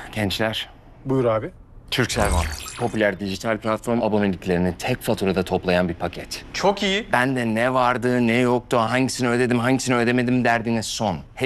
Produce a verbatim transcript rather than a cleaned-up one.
Gençler, Buyur abi. Turkcell One. Popüler dijital platform aboneliklerini tek faturada toplayan bir paket. Çok iyi. Bende ne vardı, ne yoktu, hangisini ödedim, hangisini ödemedim derdiniz son.